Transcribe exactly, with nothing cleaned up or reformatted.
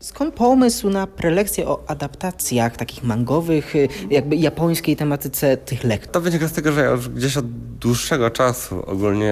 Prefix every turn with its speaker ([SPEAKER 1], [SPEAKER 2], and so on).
[SPEAKER 1] Skąd pomysł na prelekcje o adaptacjach takich mangowych, jakby japońskiej tematyce tych lektur?
[SPEAKER 2] To wynika z tego, że ja już gdzieś od dłuższego czasu ogólnie